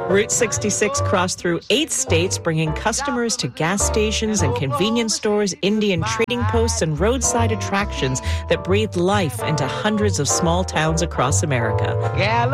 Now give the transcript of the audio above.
Route 66 crossed through 8 states, bringing customers to gas stations and convenience stores, Indian trading posts, and roadside attractions that breathed life into hundreds of small towns across America.